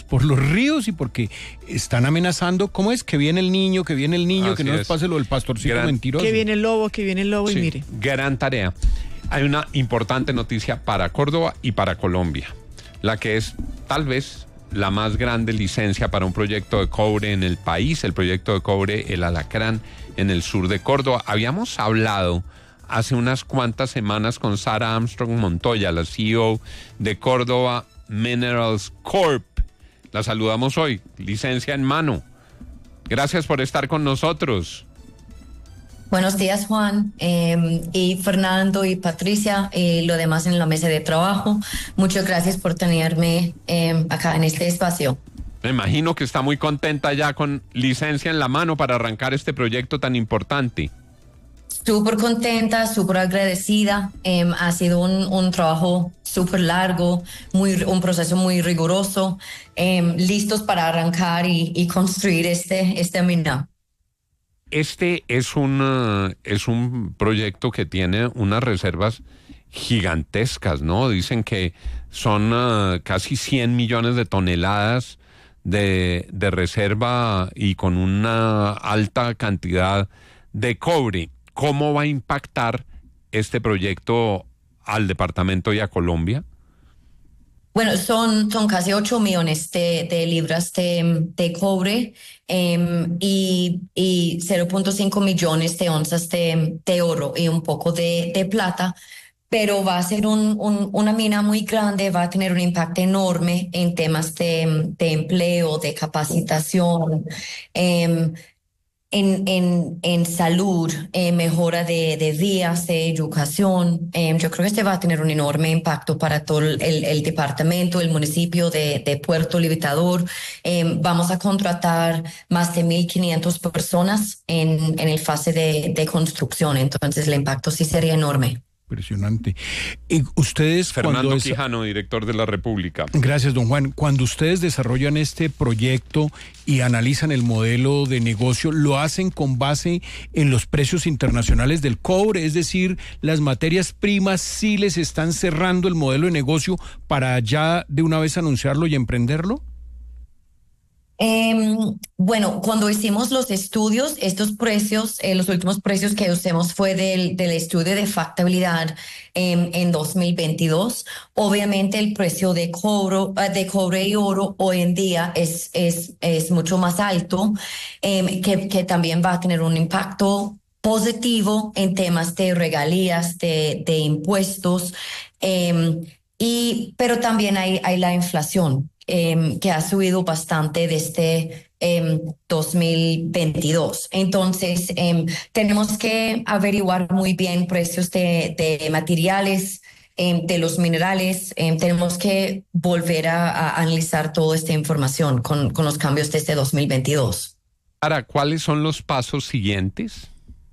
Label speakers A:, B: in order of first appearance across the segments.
A: por los ríos y porque están amenazando. ¿Cómo es? Que viene el niño, que no nos pase lo del pastorcito mentiroso.
B: Que viene el lobo sí, y mire.
C: Gran tarea. Hay una importante noticia para Córdoba y para Colombia, la que es tal vez la más grande licencia para un proyecto de cobre en el país, el proyecto de cobre El Alacrán en el sur de Córdoba. Habíamos hablado hace unas cuantas semanas con Sara Armstrong Montoya, la CEO de Córdoba Minerals Corp. La saludamos hoy, licencia en mano. Gracias por estar con nosotros.
D: Buenos días, Juan, y Fernando y Patricia, y lo demás en la mesa de trabajo. Muchas gracias por tenerme acá en este espacio.
C: Me imagino que está muy contenta ya con licencia en la mano para arrancar este proyecto tan importante.
D: Súper contenta, súper agradecida. Ha sido un trabajo súper largo, un proceso muy riguroso. Listos para arrancar y construir esta mina.
C: Este es un proyecto que tiene unas reservas gigantescas, ¿no? Dicen que son casi 100 millones de toneladas de reserva y con una alta cantidad de cobre. ¿Cómo va a impactar este proyecto al departamento y a Colombia?
D: Bueno, son casi 8 millones de libras de cobre y 0.5 millones de onzas de oro y un poco de plata, pero va a ser una mina muy grande, va a tener un impacto enorme en temas de empleo, de capacitación, en salud, mejora de vías, de educación. Yo creo que este va a tener un enorme impacto para todo el departamento, el municipio de Puerto Libertador. Vamos a contratar más de 1.500 personas en el fase de construcción, entonces el impacto sí sería enorme.
A: Impresionante. Ustedes,
C: Fernando Quijano, director de La República.
A: Gracias, don Juan. Cuando ustedes desarrollan este proyecto y analizan el modelo de negocio, ¿lo hacen con base en los precios internacionales del cobre? Es decir, ¿las materias primas sí les están cerrando el modelo de negocio para ya de una vez anunciarlo y emprenderlo?
D: Bueno, cuando hicimos los estudios, estos precios, los últimos precios que usamos fue del estudio de factibilidad en 2022. Obviamente el precio de cobre y oro hoy en día es mucho más alto, que también va a tener un impacto positivo en temas de regalías, de impuestos, pero también hay la inflación. Que ha subido bastante desde 2022. Entonces, tenemos que averiguar muy bien precios de materiales, de los minerales. Tenemos que volver a analizar toda esta información con los cambios desde 2022.
C: Ahora, ¿cuáles son los pasos siguientes?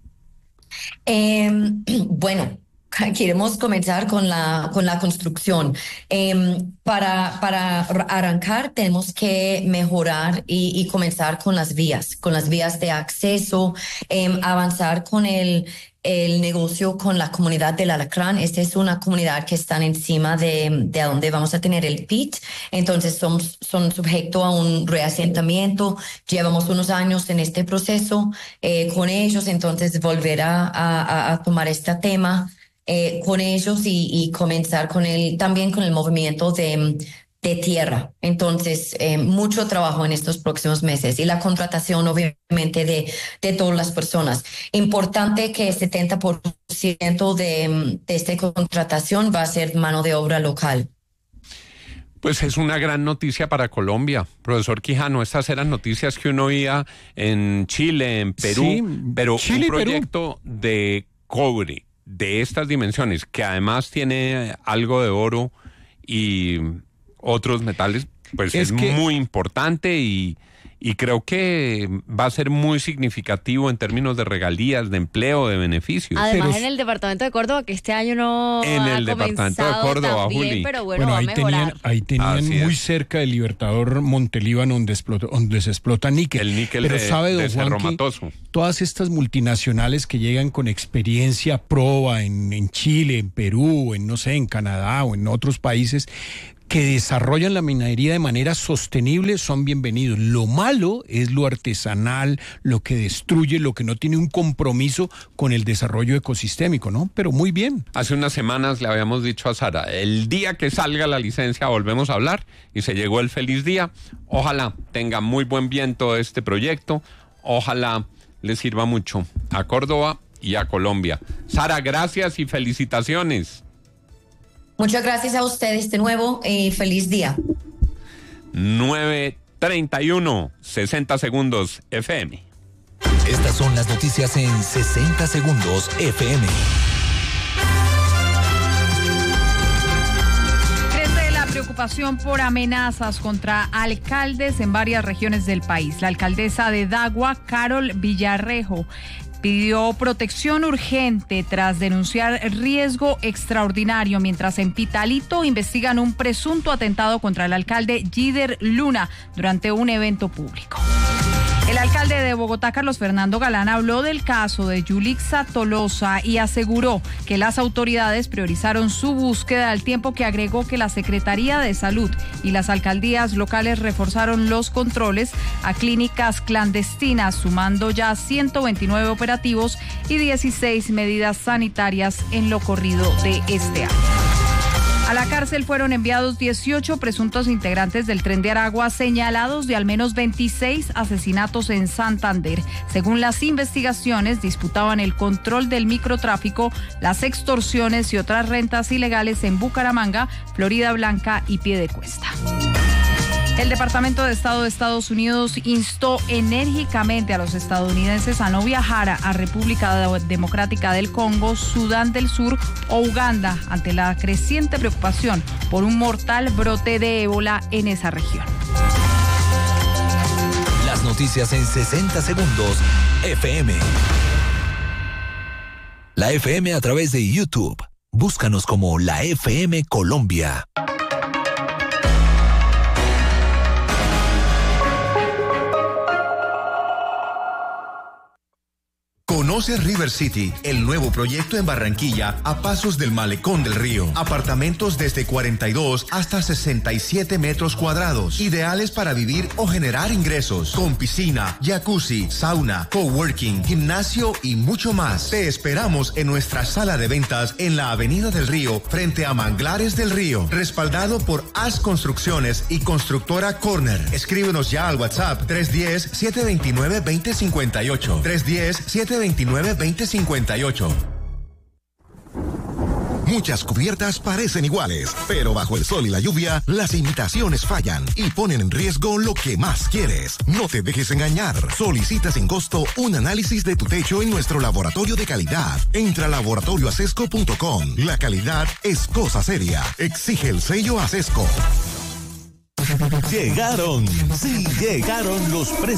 D: Bueno, queremos comenzar con la construcción. Para arrancar tenemos que mejorar y comenzar con las vías de acceso, avanzar con el negocio con la comunidad del Alacrán. Esta es una comunidad que está encima de donde vamos a tener el pit, entonces son sujetos a un reasentamiento. Llevamos unos años en este proceso con ellos, entonces volver a tomar este tema con ellos y comenzar también con el movimiento de tierra. Entonces, mucho trabajo en estos próximos meses y la contratación, obviamente, de todas las personas. Importante que 70% de esta contratación va a ser mano de obra local.
C: Pues es una gran noticia para Colombia. Profesor Quijano, estas eran noticias que uno oía en Chile, en Perú, sí, pero Chile, un proyecto de cobre de estas dimensiones, que además tiene algo de oro y otros metales, pues es muy importante y creo que va a ser muy significativo en términos de regalías, de empleo, de beneficios.
E: Además, en el departamento de Córdoba, que este año no
C: en
E: ha
C: el departamento de Córdoba,
E: también,
C: Juli.
E: Pero bueno, va a mejorar.
A: Ahí tenían muy cerca del Libertador Montelíbano, donde se explota níquel.
C: El níquel
A: pero sabe, don Juan,
C: Cerro Matoso.
A: Todas estas multinacionales que llegan con experiencia proba en Chile, en Perú, en Canadá o en otros países, que desarrollan la minería de manera sostenible son bienvenidos. Lo malo es lo artesanal, lo que destruye, lo que no tiene un compromiso con el desarrollo ecosistémico, ¿no? Pero muy bien.
C: Hace unas semanas le habíamos dicho a Sara, el día que salga la licencia volvemos a hablar, y se llegó el feliz día. Ojalá tenga muy buen viento este proyecto, ojalá le sirva mucho a Córdoba y a Colombia. Sara, gracias y felicitaciones.
D: Muchas gracias a ustedes de nuevo y feliz día.
C: 9:31, 60 segundos FM.
F: Estas son las noticias en 60 segundos FM.
G: Crece la preocupación por amenazas contra alcaldes en varias regiones del país. La alcaldesa de Dagua, Carol Villarrejo, pidió protección urgente tras denunciar riesgo extraordinario, mientras en Pitalito investigan un presunto atentado contra el alcalde Gider Luna durante un evento público. El alcalde de Bogotá, Carlos Fernando Galán, habló del caso de Yulixa Tolosa y aseguró que las autoridades priorizaron su búsqueda, al tiempo que agregó que la Secretaría de Salud y las alcaldías locales reforzaron los controles a clínicas clandestinas, sumando ya 129 operativos y 16 medidas sanitarias en lo corrido de este año. A la cárcel fueron enviados 18 presuntos integrantes del Tren de Aragua, señalados de al menos 26 asesinatos en Santander. Según las investigaciones, disputaban el control del microtráfico, las extorsiones y otras rentas ilegales en Bucaramanga, Florida Blanca y Piedecuesta. El Departamento de Estado de Estados Unidos instó enérgicamente a los estadounidenses a no viajar a República Democrática del Congo, Sudán del Sur o Uganda ante la creciente preocupación por un mortal brote de ébola en esa región.
F: Las noticias en 60 segundos FM. La FM a través de YouTube. Búscanos como La FM Colombia.
H: Conoce River City, el nuevo proyecto en Barranquilla, a pasos del Malecón del Río. Apartamentos desde 42 hasta 67 metros cuadrados, ideales para vivir o generar ingresos, con piscina, jacuzzi, sauna, coworking, gimnasio y mucho más. Te esperamos en nuestra sala de ventas en la Avenida del Río, frente a Manglares del Río, respaldado por AS Construcciones y Constructora Corner. Escríbenos ya al WhatsApp 310-729-2058. 310-729-2058.
I: Muchas cubiertas parecen iguales, pero bajo el sol y la lluvia, las imitaciones fallan y ponen en riesgo lo que más quieres. No te dejes engañar. Solicita sin costo un análisis de tu techo en nuestro laboratorio de calidad. Entra a laboratorioasesco.com. La calidad es cosa seria. Exige el sello Asesco.
F: Llegaron los precios